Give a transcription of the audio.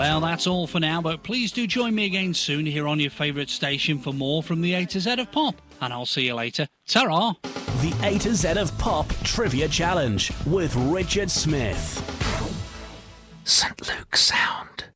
Well, that's all for now, but please do join me again soon here on your favourite station for more from the A to Z of Pop. And I'll see you later. Ta-ra! The A to Z of Pop Trivia Challenge with Richard Smith. St. Luke's Sound.